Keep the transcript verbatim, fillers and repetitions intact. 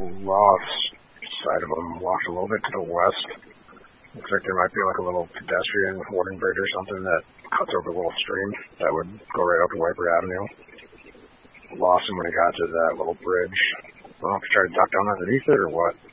lost sight of him. Walked a little bit to the west. Looks like there might be like a little pedestrian warning bridge or something that cuts over a little stream that would go right up to Wiper Avenue. Lost him when he got to that little bridge. I don't know if he tried to duck down underneath it or what.